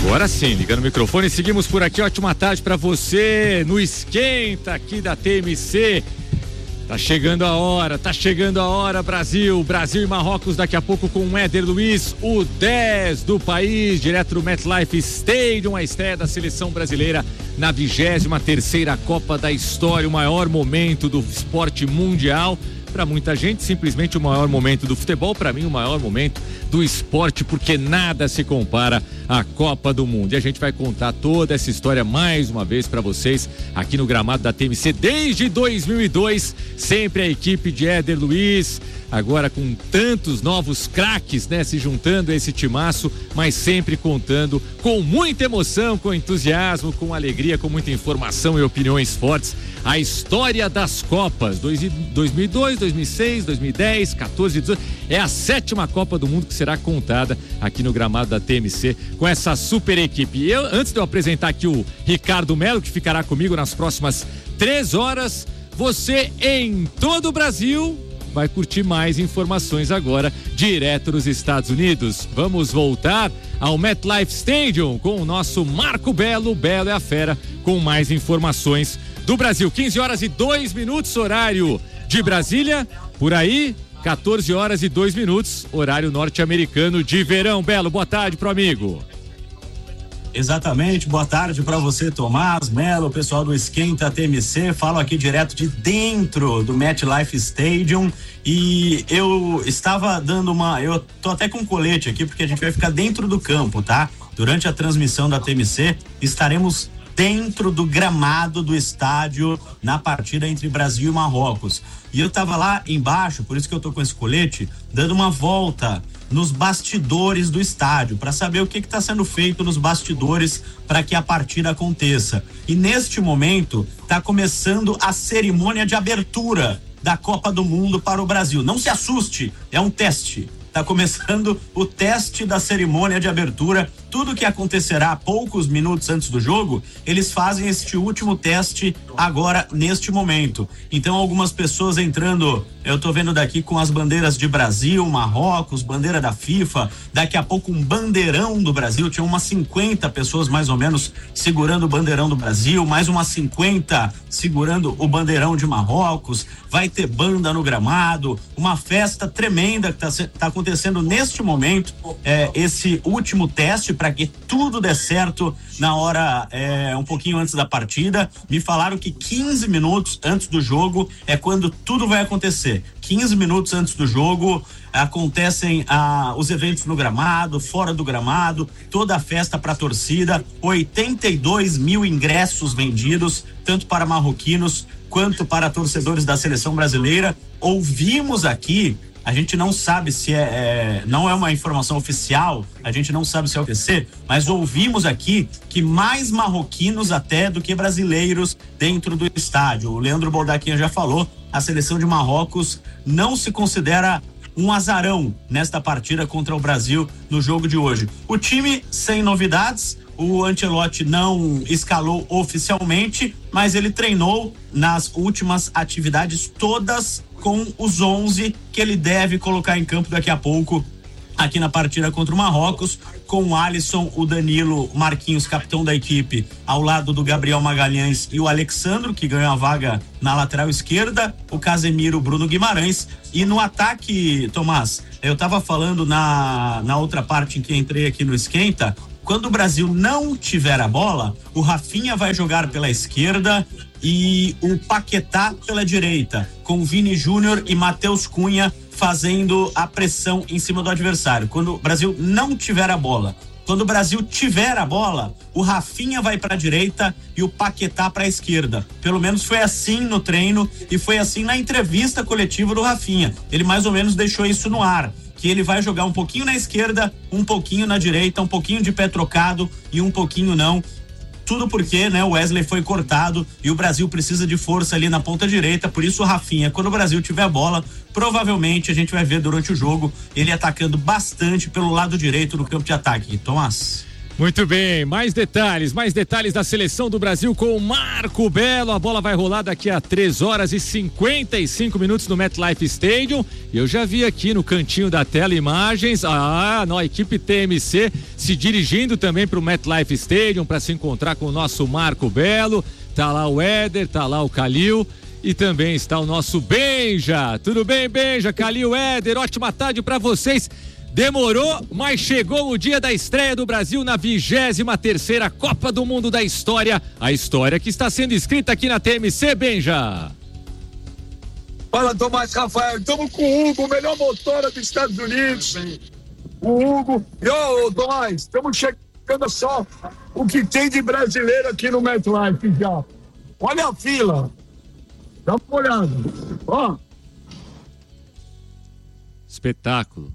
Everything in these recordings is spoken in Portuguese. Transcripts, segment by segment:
Agora sim, ligando o microfone, seguimos por aqui. Ótima tarde para você no Esquenta aqui da TMC. Tá chegando a hora, Brasil e Marrocos daqui a pouco com o Éder Luiz, o 10 do país, direto do MetLife Stadium, a estreia da seleção brasileira na 23ª Copa da história, o maior momento do esporte mundial. Para muita gente, simplesmente o maior momento do futebol, para mim o maior momento do esporte, porque nada se compara à Copa do Mundo. E a gente vai contar toda essa história mais uma vez para vocês aqui no gramado da TMC desde 2002, sempre a equipe de Éder Luiz, agora com tantos novos craques, né, se juntando a esse timaço, mas sempre contando com muita emoção, com entusiasmo, com alegria, com muita informação e opiniões fortes. A história das Copas 2002, 2006, 2010, 14, 18, é a 7ª Copa do Mundo que será contada aqui no gramado da TMC com essa super equipe. Antes de eu apresentar aqui o Ricardo Melo, que ficará comigo nas próximas 3 horas, você em todo o Brasil vai curtir mais informações agora, direto dos Estados Unidos. Vamos voltar ao MetLife Stadium com o nosso Marco Belo, o Belo é a fera, com mais informações do Brasil. 15h02, horário de Brasília, por aí, 14h02, horário norte-americano de verão. Belo, boa tarde pro amigo. Exatamente, boa tarde para você, Tomás, Melo, pessoal do Esquenta TMC. Falo aqui direto de dentro do MetLife Stadium e eu estava eu tô até com colete aqui porque a gente vai ficar dentro do campo, tá? Durante a transmissão da TMC estaremos dentro do gramado do estádio na partida entre Brasil e Marrocos. E eu tava lá embaixo, por isso que eu tô com esse colete, dando uma volta nos bastidores do estádio, para saber o que está sendo feito nos bastidores para que a partida aconteça. E neste momento está começando a cerimônia de abertura da Copa do Mundo para o Brasil. Não se assuste, é um teste. Está começando o teste da cerimônia de abertura. Tudo que acontecerá poucos minutos antes do jogo, eles fazem este último teste agora, neste momento. Então, algumas pessoas entrando, eu tô vendo daqui com as bandeiras de Brasil, Marrocos, bandeira da FIFA, daqui a pouco um bandeirão do Brasil, tinha umas 50 pessoas mais ou menos segurando o bandeirão do Brasil, mais umas 50 segurando o bandeirão de Marrocos, vai ter banda no gramado, uma festa tremenda que tá acontecendo neste momento, esse último teste para que tudo dê certo na hora, um pouquinho antes da partida. Me falaram que 15 minutos antes do jogo é quando tudo vai acontecer. 15 minutos antes do jogo acontecem os eventos no gramado, fora do gramado, toda a festa para a torcida. 82 mil ingressos vendidos, tanto para marroquinos quanto para torcedores da seleção brasileira. Ouvimos aqui, a gente não sabe se não é uma informação oficial, a gente não sabe se é o PC, mas ouvimos aqui que mais marroquinos até do que brasileiros dentro do estádio. O Leandro Boldaquinha já falou, a seleção de Marrocos não se considera um azarão nesta partida contra o Brasil no jogo de hoje. O time sem novidades, o Ancelotti não escalou oficialmente, mas ele treinou nas últimas atividades todas com os 11 que ele deve colocar em campo daqui a pouco aqui na partida contra o Marrocos, com o Alisson, o Danilo, o Marquinhos, capitão da equipe, ao lado do Gabriel Magalhães e o Alexandro, que ganhou a vaga na lateral esquerda, o Casemiro, o Bruno Guimarães. E no ataque, Tomás, eu tava falando na outra parte em que entrei aqui no Esquenta, quando o Brasil não tiver a bola, o Rafinha vai jogar pela esquerda e o Paquetá pela direita, com Vini Júnior e Matheus Cunha fazendo a pressão em cima do adversário. Quando o Brasil não tiver a bola. Quando o Brasil tiver a bola, o Rafinha vai para a direita e o Paquetá para a esquerda. Pelo menos foi assim no treino e foi assim na entrevista coletiva do Rafinha. Ele mais ou menos deixou isso no ar, que ele vai jogar um pouquinho na esquerda, um pouquinho na direita, um pouquinho de pé trocado e um pouquinho não. Tudo porque, né, o Wesley foi cortado e o Brasil precisa de força ali na ponta direita, por isso o Rafinha, quando o Brasil tiver a bola, provavelmente a gente vai ver durante o jogo ele atacando bastante pelo lado direito do campo de ataque. Tomás? Muito bem, mais detalhes da seleção do Brasil com o Marco Belo. A bola vai rolar daqui a 3 horas e 55 minutos no MetLife Stadium. Eu já vi aqui no cantinho da tela imagens, a equipe TMC se dirigindo também para o MetLife Stadium para se encontrar com o nosso Marco Belo. Tá lá o Éder, tá lá o Calil e também está o nosso Benja. Tudo bem, Benja, Calil, Éder, ótima tarde para vocês. Demorou, mas chegou o dia da estreia do Brasil na 23ª Copa do Mundo da história. A história que está sendo escrita aqui na TMC, Benja. Fala, Tomás Rafael. Estamos com o Hugo, o melhor motora dos Estados Unidos. O Hugo. E, ô, Tomás, estamos chegando só o que tem de brasileiro aqui no MetLife já. Olha a fila. Dá uma olhada. Ó. Espetáculo.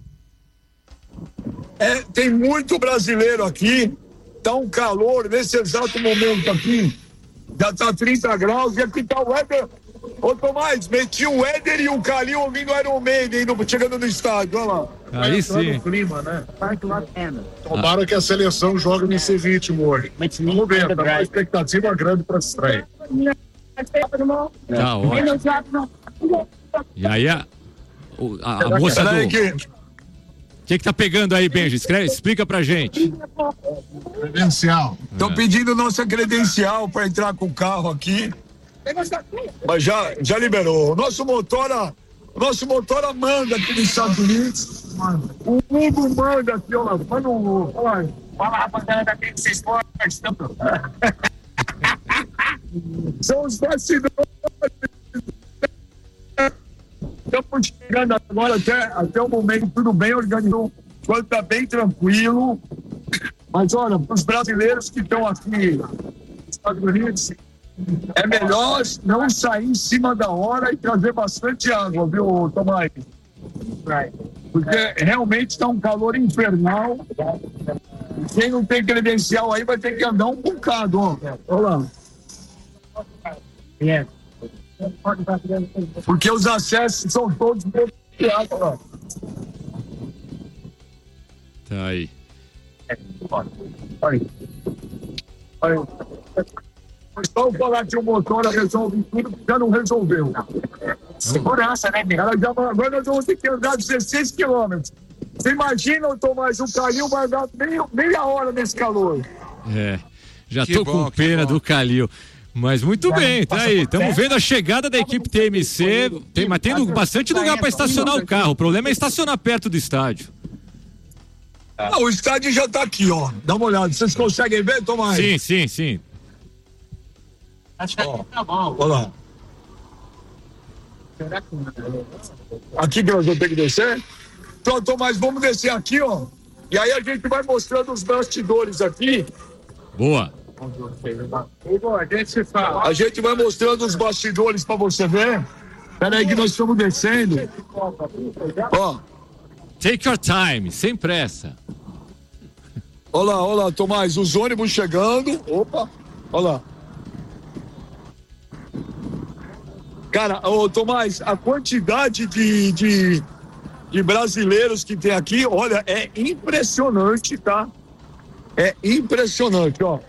Tem muito brasileiro aqui, tá um calor nesse exato momento aqui, já tá 30 graus e aqui tá o Éder. Ô Tomás, meti o Éder e o Calil ouvindo Iron Maiden chegando no estádio, olha lá. Aí sim. No clima, né? Tomara que a seleção jogue nesse ritmo hoje. Vamos ver, tá uma expectativa grande pra estreia. Tá ótimo. E aí a moça do... O que tá pegando aí, Benji? Explica pra gente. Credencial. Estão pedindo nossa credencial para entrar com o carro aqui. Mas já liberou. O nosso motora manda aqui nos Estados Unidos. O Hugo manda aqui, ó. Manda o Hugo. Fala, rapaziada, da TMC Sports. São os bastidores. Estamos chegando agora até o momento, tudo bem organizado, o quanto está bem tranquilo. Mas olha, para os brasileiros que estão aqui nos Estados Unidos, é melhor não sair em cima da hora e trazer bastante água, viu, Tomás? Porque realmente está um calor infernal. Quem não tem credencial aí vai ter que andar um bocado, ó. Olha lá. Porque os acessos são todos bloqueados lá. Tá aí. Olha. Vamos falar que o motor resolve tudo, já não resolveu. Segurança, né, meu? Agora nós vamos ter que andar 16 quilômetros. Você imagina, Tomás, o Calil vai dar meia hora nesse calor. Já tô com pena do Calil. Mas muito bem, tá aí. Estamos vendo a chegada da equipe TMC. Mas tendo bastante lugar para estacionar o carro. O problema é estacionar perto do estádio. O estádio já tá aqui, ó. Dá uma olhada. Vocês conseguem ver, Tomás? Sim. Acho que tá bom. Olha lá. Aqui que nós vamos ter que descer? Então, Tomás, vamos descer aqui, ó. E aí a gente vai mostrando os bastidores aqui. Boa. A gente vai mostrando os bastidores pra você ver. Pera aí que nós estamos descendo. Ó. Take your time, sem pressa. Olha lá, Tomás, os ônibus chegando. Opa, olha lá. Cara, Tomás, a quantidade de brasileiros que tem aqui, olha, é impressionante, tá? É impressionante, ó.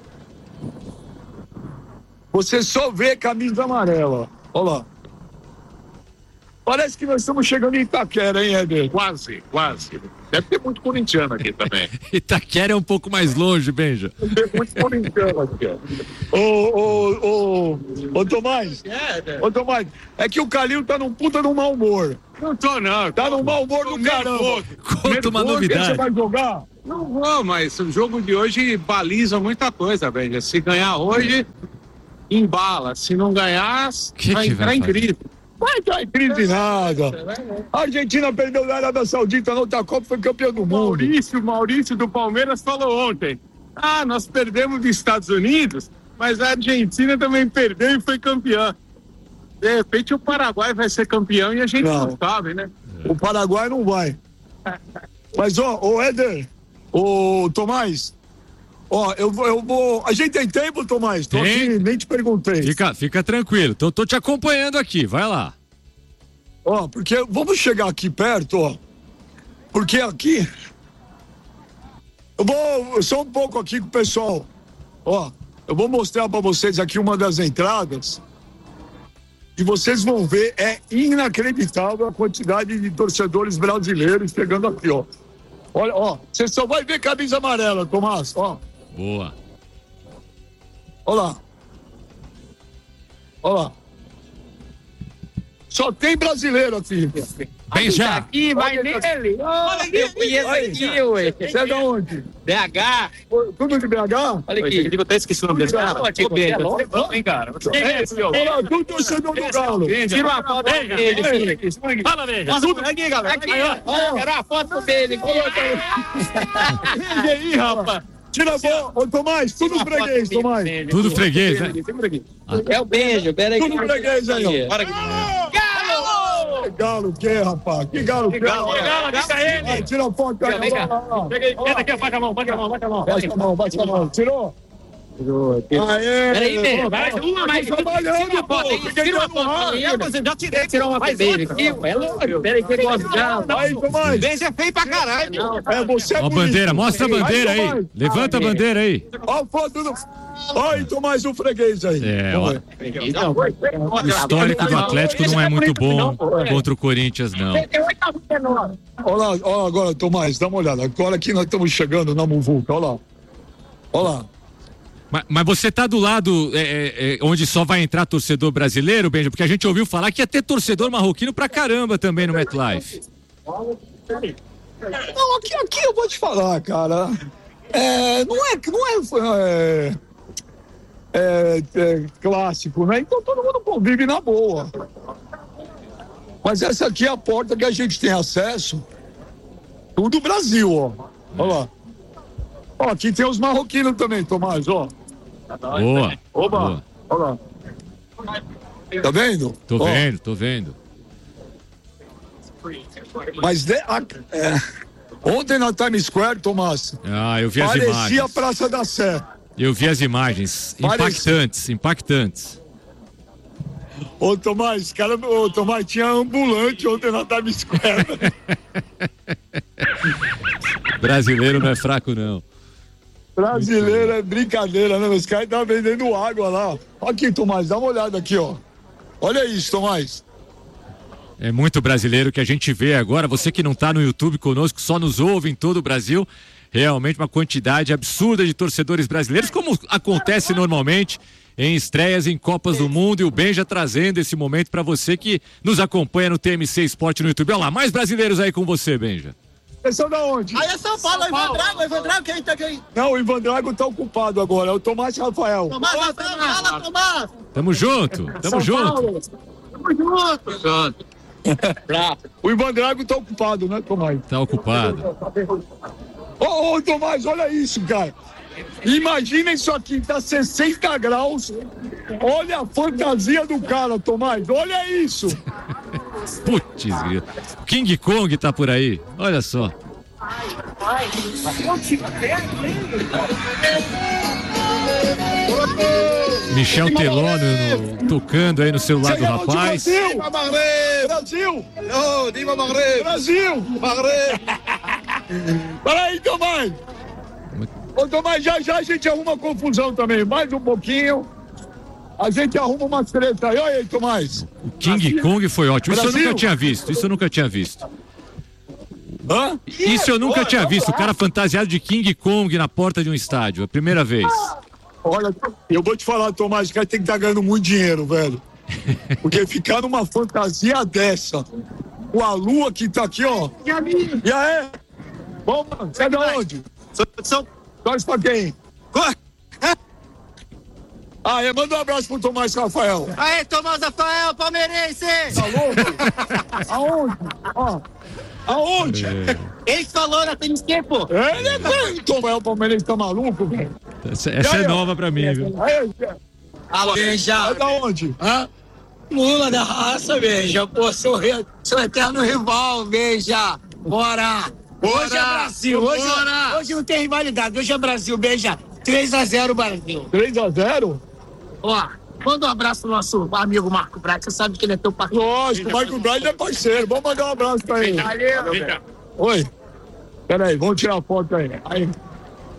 Você só vê camisa amarela. Olha lá. Parece que nós estamos chegando em Itaquera, hein, Éder? Quase. Deve ter muito corintiano aqui também. Itaquera é um pouco mais longe, Benja. Deve ter muito corintiano aqui, ó. Ô, Tomás. Ô, Tomás, é que o Calil tá num puta de mau humor. Não tô, não. Tá num mau humor do caramba. Conta uma novidade. Você vai jogar? Não vou, mas o jogo de hoje baliza muita coisa, Benja. Se ganhar hoje, embala. Se não ganhar, vai entrar em crise. Vai entrar em crise nada. A Argentina perdeu na Arábia Saudita na outra Copa, foi campeão do mundo. Maurício do Palmeiras falou ontem. Nós perdemos dos Estados Unidos, mas a Argentina também perdeu e foi campeã. De repente o Paraguai vai ser campeão e a gente não sabe, né? O Paraguai não vai. Mas, ô Éder, ô Tomás, eu vou. A gente tem tempo, Tomás? Tô aqui, nem te perguntei. Fica tranquilo. Tô te acompanhando aqui. Vai lá. Porque vamos chegar aqui perto, ó. Porque aqui. Eu vou só um pouco aqui com o pessoal. Ó, eu vou mostrar para vocês aqui uma das entradas. E vocês vão ver, é inacreditável a quantidade de torcedores brasileiros chegando aqui, ó. Olha, ó, você só vai ver camisa amarela, Tomás, ó. Boa. Olha lá. Olha lá. Só tem brasileiro aqui. Vem já. Aqui, vai nele. Olha aqui, eu conheço aqui, ué. Você é de onde? BH. Tudo de BH? Olha aqui. Eu até esqueci o nome desse cara. Vem, cara. Olha lá, tudo torcedor do Galo. Tira uma foto dele. Fala, Beija. Aqui, galera. Aqui, ó. Tira a foto dele. E aí, rapaz? Tira a foto. Ô, Tomás, tudo freguês, Tomás. Tudo freguês, né? É o beijo, peraí. Tudo freguês aí, ó. Bora aqui. Galo o quê, rapaz? Que galo que é? Galo, deixa ele. Tira a foto aí. Vem cá. Pega aqui, bate a mão. Bate a mão. Tirou? Aê! Peraí, mais uma, mais uma. Tira uma foto. Já tirei. Tirou uma foto dele aqui. É lógico. Peraí, que eu gosto de galo. Aí, Tomás. Beijo é feio pra caralho. É, você é Ó a bandeira, mostra a bandeira aí. Levanta a bandeira aí. Ó a foto do... Olha, Tomás, o freguês aí. É, ó. O histórico do Atlético não é muito bom contra o Corinthians, não. Olha lá, agora, Tomás, dá uma olhada. Agora aqui nós estamos chegando na Muvuca, olha lá. Olha lá. Mas você tá do lado onde só vai entrar torcedor brasileiro, Benja? Porque a gente ouviu falar que ia ter torcedor marroquino pra caramba também no MetLife. Não, aqui eu vou te falar, cara. Não é clássico, né? Então todo mundo convive na boa. Mas essa aqui é a porta que a gente tem acesso. Tudo Brasil, ó. Olha lá. Ó, aqui tem os marroquinos também, Tomás, ó. Boa. Oba, Boa. olha lá. Tá vendo? Tô vendo. Mas ontem na Times Square, Tomás, Ah, eu vi as parecia imagens. a Praça da Sé. Eu vi as imagens. Impactantes. Ô, Tomás, tinha ambulante ontem na Times Square. Brasileiro não é fraco, não. Brasileiro é brincadeira, né? Os caras estavam vendendo água lá. Aqui, Tomás, dá uma olhada aqui, ó. Olha isso, Tomás. É muito brasileiro que a gente vê agora. Você que não tá no YouTube conosco, só nos ouve em todo o Brasil. Realmente uma quantidade absurda de torcedores brasileiros, como acontece normalmente em estreias em Copas do Mundo, e o Benja trazendo esse momento para você que nos acompanha no TMC Esporte no YouTube. Olha lá, mais brasileiros aí com você, Benja. Vocês são da onde? Aí é São Paulo, o Ivan Drago, quem tá aqui? Não, o Ivan Drago tá ocupado agora, é o Tomás Rafael. Fala, Tomás! Tamo junto. Tamo junto! O Ivan Drago tá ocupado, né, Tomás? Tá ocupado. Ô, Tomás, olha isso, cara. Imagina isso aqui, tá 60 graus. Olha a fantasia do cara, Tomás. Olha isso. Putz, King Kong tá por aí. Olha só. Michel Teló tocando aí no celular do rapaz. Brasil! Ô, Diva Magre! Brasil! Peraí, Tomás! Ô, Tomás, já a gente arruma confusão também. Mais um pouquinho. A gente arruma umas treta aí. Olha aí, Tomás. O King Kong foi ótimo. Isso eu nunca tinha visto. Hã? Isso eu nunca tinha visto. O cara fantasiado de King Kong na porta de um estádio. A primeira vez. Olha, eu vou te falar, Tomás, que tem que estar ganhando muito dinheiro, velho. Porque ficar numa fantasia dessa, com a lua que tá aqui, ó. E aí? Bom, mano, você é de onde? Torce pra quem? Manda um abraço pro Tomás Rafael. Aí, Tomás Rafael, palmeirense! Tá louco? Aonde? Ó. Aonde? Ele falou na Tênis Que, pô! Ele é doido, o Palmeirense tá maluco, velho? Essa é nova pra mim, viu? Alô, Beija! É da onde? Hã? Lula da raça, Beija! Pô, seu eterno rival, Beija! Bora! Hoje é Brasil! Hoje não tem rivalidade, hoje é Brasil, Beija! 3-0 Brasil! 3-0? Ó, manda um abraço pro nosso amigo Marco Braz, você sabe que ele é teu parceiro. Lógico, o Marco Braz é parceiro. Vamos mandar um abraço pra ele. Valeu. Oi. Peraí, vamos tirar a foto aí.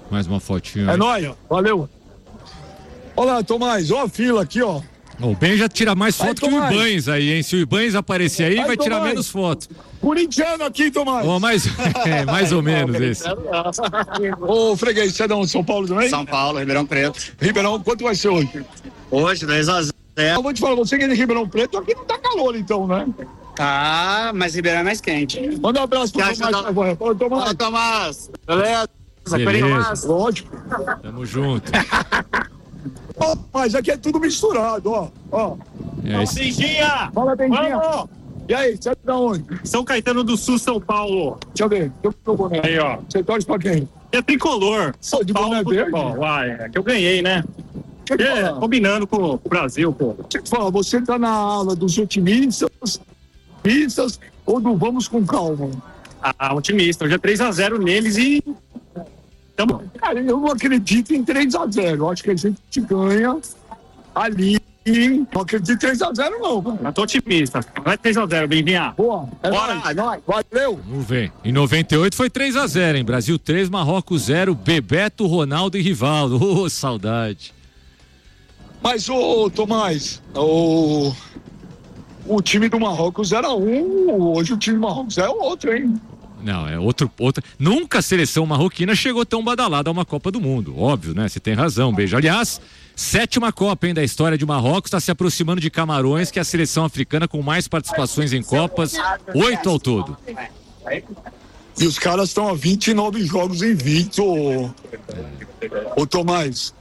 Mais uma fotinha. É nóis, valeu. Olha lá, Tomás, ó a fila aqui, ó. O Ben já tira mais foto que o Tomás. Ibanez aí, hein? Se o Ibanez aparecer aí, vai tirar Tomás. menos fotos. Corintiano aqui, Tomás. Oh, mais ou menos esse. Ô, freguês, você é de onde? São Paulo também? São Paulo, Ribeirão Preto. Ribeirão, quanto vai ser hoje? Hoje, 2-0. Eu vou te falar, você que é de Ribeirão Preto, aqui não tá calor então, né? Tá, mas Ribeirão é mais quente. Manda um abraço pro Tomás, por favor. Ô, Tomás. Fala, Tomás. Beleza? Beleza. Lógico. Tamo junto. Ó, mas aqui é tudo misturado, ó. É isso. Benjinha! Fala, Benjinha! E aí, você é de onde? São Caetano do Sul, São Paulo. Deixa eu ver, eu tô boné. Aí, ó. Você torce pra quem? É tricolor. Só de boné verde? Uai, é que eu ganhei, né? Combinando com o Brasil, pô. Deixa eu te falar, você tá na ala dos otimistas ou do vamos com calma? Otimista. Hoje é 3-0 neles e... Cara, eu não acredito em 3-0. Eu acho que a gente ganha ali. Não acredito em 3-0, não. Cara. Eu tô otimista. Vai 3-0, Benjinha. Boa. Bora, nóis. Valeu. Vamos ver. Em 98 foi 3-0, hein? Brasil 3, Marrocos 0, Bebeto, Ronaldo e Rivaldo. Ô, saudade. Mas, ô, Tomás, o time do Marrocos era hoje o time do Marrocos é outro, hein? Não, é outro. Nunca a seleção marroquina chegou tão badalada a uma Copa do Mundo. Óbvio, né? Você tem razão, beijo. Aliás, 7ª Copa, hein, da história de Marrocos, está se aproximando de Camarões, que é a seleção africana com mais participações em Copas, 8 ao todo. E os caras estão a 29 jogos invicto, ô Tomás.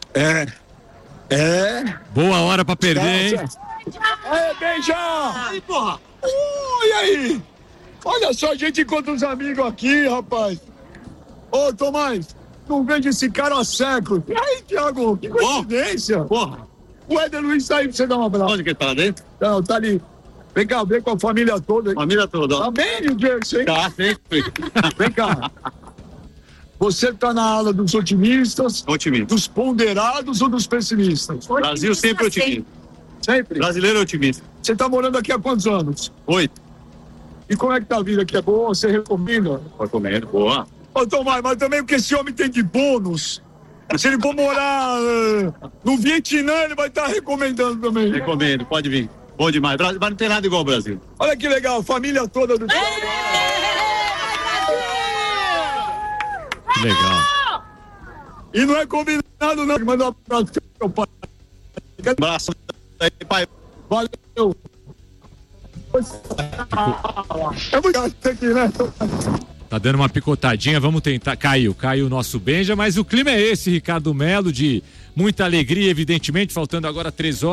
Boa hora pra perder, hein? Aê, beija! Aí, porra! E aí? Olha só, a gente encontra uns amigos aqui, rapaz. Ô, Tomás, não vejo esse cara há séculos. E aí, Thiago, que coincidência. Porra. O Éder Luiz tá aí pra você dar um abraço. Onde que ele tá lá dentro? Não, tá ali. Vem cá, vem com a família toda. Aí. Família toda, ó. Tá bem, New Jersey, hein? Tá, sempre. Vem cá. Você tá na ala dos otimistas, Otimista. dos ponderados ou dos pessimistas? Brasil sempre otimista. Sempre? Brasileiro otimista. Você tá morando aqui há quantos anos? 8. E como é que tá a vida aqui? É boa? Você recomenda? Recomendo, boa. Ô, Tomás, mas também o que esse homem tem de bônus. Se ele for morar no Vietnã, ele vai estar recomendando também. Recomendo, pode vir. Bom demais. Mas não tem nada igual ao Brasil. Olha que legal, família toda do... Que legal. E não é combinado, não. Manda um abraço pro seu pai. Abraço aí, pai. Valeu. É muito aqui, né? Tá dando uma picotadinha, vamos tentar. Caiu o nosso Benja, mas o clima é esse, Ricardo Melo, de muita alegria, evidentemente, faltando agora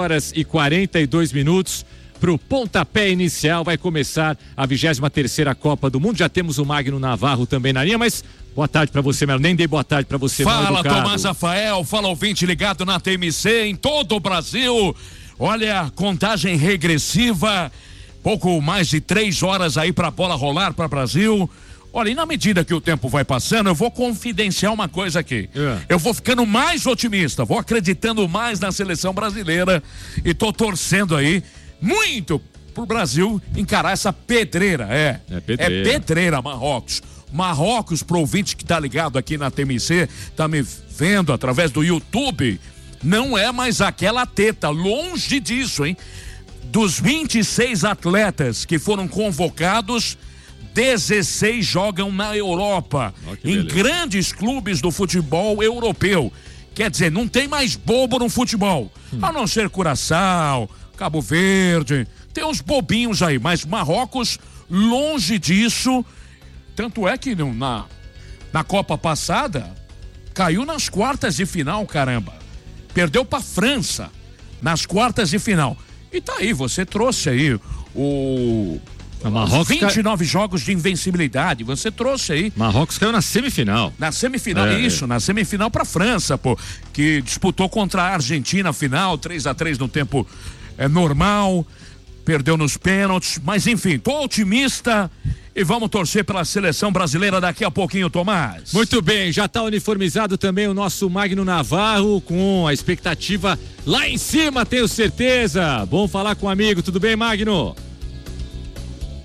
3h42 pro pontapé inicial. Vai começar a 23ª Copa do Mundo. Já temos o Magno Navarro também na linha, mas boa tarde pra você, Melo. Nem dei boa tarde pra você, Fala, Tomás Rafael, fala ouvinte ligado na TMC em todo o Brasil. Olha, contagem regressiva, pouco mais de 3 horas aí pra bola rolar pra Brasil. Olha, e na medida que o tempo vai passando, eu vou confidenciar uma coisa aqui. Eu vou ficando mais otimista, vou acreditando mais na seleção brasileira e tô torcendo aí muito pro Brasil encarar essa pedreira. É pedreira, Marrocos. Marrocos, pro ouvinte que tá ligado aqui na TMC, tá me vendo através do YouTube, não é mais aquela teta, longe disso, hein? Dos 26 atletas que foram convocados, 16 jogam na Europa, em grandes clubes do futebol europeu. Quer dizer, não tem mais bobo no futebol, a não ser Curaçao, Cabo Verde, tem uns bobinhos aí, mas Marrocos, longe disso. Tanto é que na Copa passada, caiu nas quartas de final, caramba. Perdeu pra França, nas quartas de final. E tá aí, você trouxe aí Marrocos 29 jogos de invencibilidade, você trouxe aí. Marrocos caiu na semifinal. Na semifinal, na semifinal pra França, que disputou contra a Argentina final, 3-3 no tempo normal, perdeu nos pênaltis, mas enfim, tô otimista e vamos torcer pela seleção brasileira daqui a pouquinho, Tomás. Muito bem, já tá uniformizado também o nosso Magno Navarro, com a expectativa lá em cima, tenho certeza. Bom falar com o amigo, tudo bem, Magno?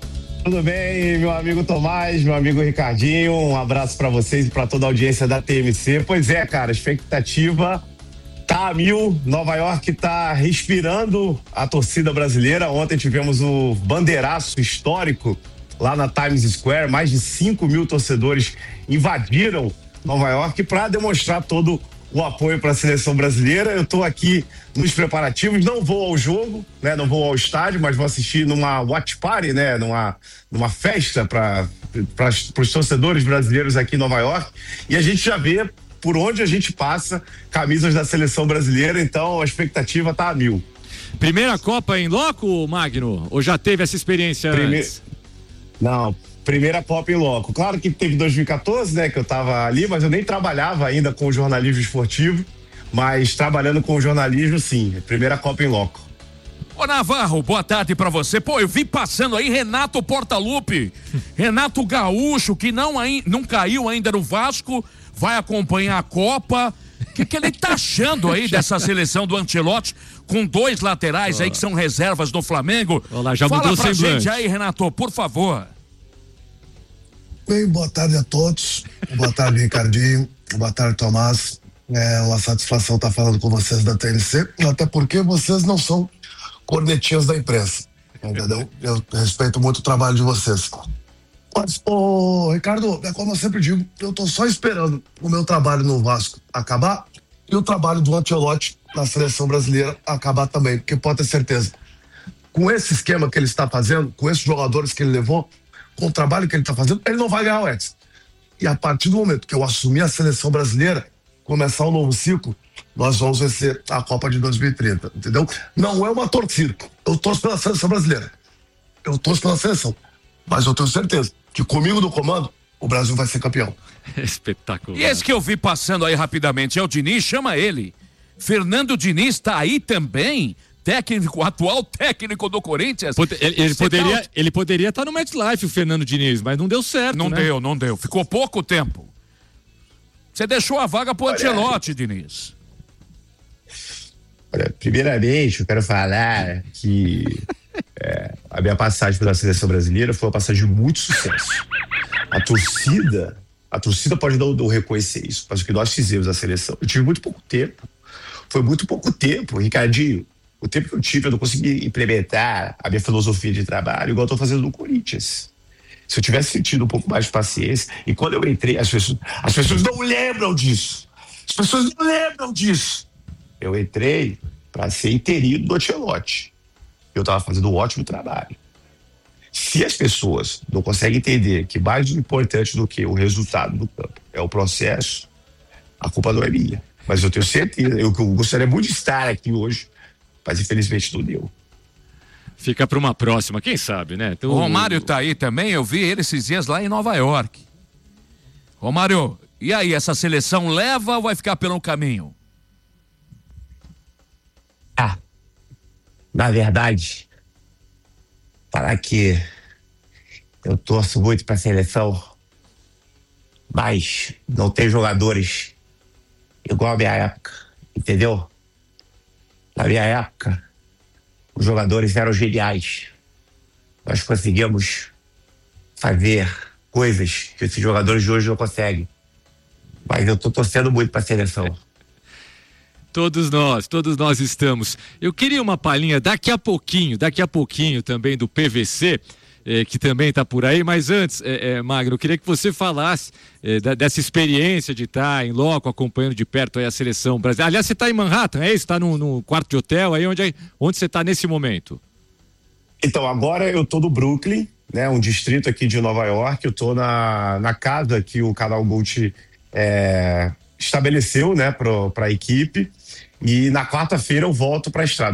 Tudo bem, meu amigo Tomás, meu amigo Ricardinho, um abraço pra vocês e pra toda a audiência da TMC. Pois é, cara, a expectativa tá a mil. Nova York tá respirando a torcida brasileira. Ontem tivemos o bandeiraço histórico lá na Times Square. Mais de 5 mil torcedores invadiram Nova York para demonstrar todo o apoio para a seleção brasileira. Eu tô aqui nos preparativos, não vou ao jogo, né? Não vou ao estádio, mas vou assistir numa watch party, né? Numa festa para os torcedores brasileiros aqui em Nova York. E a gente já vê por onde a gente passa camisas da seleção brasileira, então a expectativa tá a mil. Primeira Copa em loco, Magno? Ou já teve essa experiência antes? Não, primeira Copa em loco. Claro que teve 2014, né, que eu tava ali, mas eu nem trabalhava ainda com o jornalismo esportivo, mas trabalhando com o jornalismo, sim. Primeira Copa em loco. Ô Navarro, boa tarde pra você. Pô, eu vi passando aí Renato Portaluppi, Renato Gaúcho, que não caiu ainda no Vasco, vai acompanhar a Copa. O que ele tá achando aí dessa seleção do Ancelotti, com 2 laterais aí que são reservas do Flamengo? Olá, já fala mudou pra semblante. gente aí, Renato, por favor. Bem, boa tarde a todos. Boa tarde, Ricardinho. Boa tarde, Tomás. É uma satisfação estar falando com vocês da TNC, até porque vocês não são cornetinhas da imprensa, entendeu? Eu respeito muito o trabalho de vocês. Mas, Ricardo, é como eu sempre digo, eu tô só esperando o meu trabalho no Vasco acabar e o trabalho do Ancelotti na seleção brasileira acabar também, porque pode ter certeza, com esse esquema que ele está fazendo, com esses jogadores que ele levou, com o trabalho que ele está fazendo, ele não vai ganhar o Hexa. E a partir do momento que eu assumir a seleção brasileira, começar um novo ciclo, nós vamos vencer a Copa de 2030, entendeu? Não é uma torcida, eu torço pela seleção brasileira, eu torço pela seleção, mas eu tenho certeza que comigo no comando, o Brasil vai ser campeão. Espetacular. E esse que eu vi passando aí rapidamente é o Diniz, chama ele. Fernando Diniz tá aí também, atual técnico do Corinthians. Ele poderia estar no MetLife, o Fernando Diniz, mas não deu certo, Não né? deu. Ficou pouco tempo. Você deixou a vaga pro Ancelotti, Diniz. Olha, primeiramente, eu quero falar que a minha passagem pela seleção brasileira foi uma passagem de muito sucesso. A torcida pode não reconhecer isso, mas o que nós fizemos na seleção, eu tive muito pouco tempo. Foi muito pouco tempo, Ricardinho. O tempo que eu tive, eu não consegui implementar a minha filosofia de trabalho igual eu tô fazendo no Corinthians. Se eu tivesse tido um pouco mais de paciência, e quando eu entrei, as pessoas não lembram disso. As pessoas não lembram disso. Eu entrei para ser interino do Ancelotti. Eu estava fazendo um ótimo trabalho. Se as pessoas não conseguem entender que mais importante do que o resultado do campo é o processo, a culpa não é minha. Mas eu tenho certeza, eu gostaria muito de estar aqui hoje, mas infelizmente não deu. Fica para uma próxima, quem sabe, né? O Romário tá aí também, eu vi ele esses dias lá em Nova York. Romário, e aí, essa seleção leva ou vai ficar pelo caminho? Na verdade, falar que eu torço muito para a seleção, mas não tem jogadores igual a minha época, entendeu? Na minha época, os jogadores eram geniais. Nós conseguimos fazer coisas que esses jogadores de hoje não conseguem. Mas eu tô torcendo muito para a seleção. Todos nós estamos. Eu queria uma palhinha daqui a pouquinho também do PVC, que também está por aí, mas antes, Magno, eu queria que você falasse dessa experiência de estar em loco, acompanhando de perto aí a seleção brasileira. Aliás, você está em Manhattan, é isso? Está no quarto de hotel, aí onde você está nesse momento? Então, agora eu tô no Brooklyn, né, um distrito aqui de Nova York. Eu tô na casa que o canal Gold estabeleceu, né, para a equipe. E na quarta-feira eu volto para a estrada.